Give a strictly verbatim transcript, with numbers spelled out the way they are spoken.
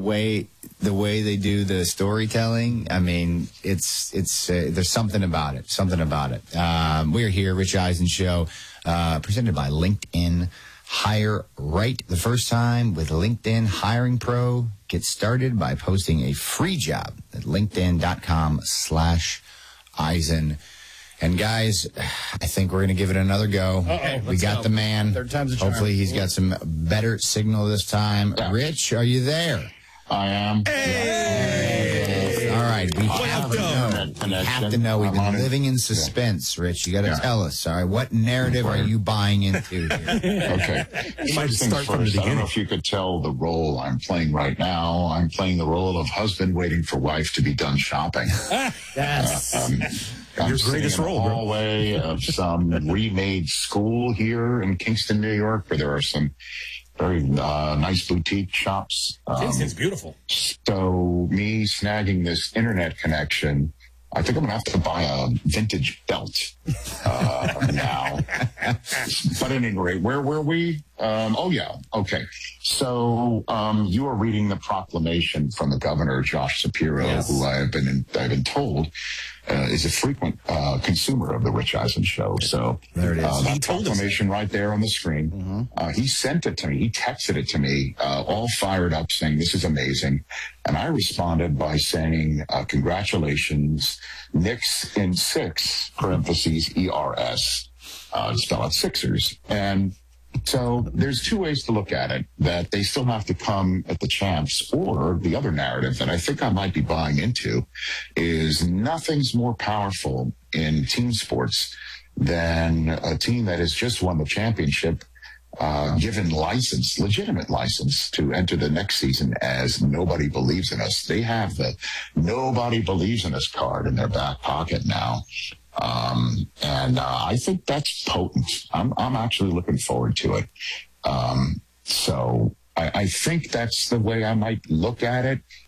way the way they do the storytelling, I mean, it's it's uh, there's something about it, something about it. Um, we're here, Rich Eisen Show, uh, presented by LinkedIn. Hire right the first time with LinkedIn Hiring Pro. Get started by posting a free job at linkedin.com slash Eisen. And guys, I think we're going to give it another go. Uh-oh, we got go. the man. Third time's a charm. Hopefully he's got some better signal this time. Yeah. Rich, are you there? I am. Hey! All right. We have to know. We have to know. We've been living in suspense, Rich. You got to Yeah. tell us. All right. What narrative are you buying into here? Okay. You might First start things from the first, I don't know beginning. if you could tell the role I'm playing right now. I'm playing the role of husband waiting for wife to be done shopping. Yes. Um, I'm Your sitting greatest in the role, bro. hallway of some remade school here in Kingston, New York, where there are some very uh, nice boutique shops. Um, Kingston's beautiful. So me snagging this internet connection, I think I'm gonna have to buy a vintage belt uh, now. But at any rate, where were we? Um, oh yeah, okay. So um, you are reading the proclamation from the governor, Josh Shapiro, Yes. who I have been I've been told uh, is a frequent uh, consumer of the Rich Eisen Show. So There it is. Uh, He that told us proclamation right there on the screen. Mm-hmm. Uh, he sent it to me. He texted it to me, uh, all fired up, saying this is amazing. And I responded by saying, uh, congratulations, Knicks in six, parentheses, E R S, uh, spell out Sixers. And so there's two ways to look at it, that they still have to come at the champs, or the other narrative that I think I might be buying into is nothing's more powerful in team sports than a team that has just won the championship, uh, given license, legitimate license to enter the next season as nobody believes in us. They have the nobody believes in us card in their back pocket now. Um, and uh, I think that's potent. I'm, I'm actually looking forward to it. Um, so I, I think that's the way I might look at it.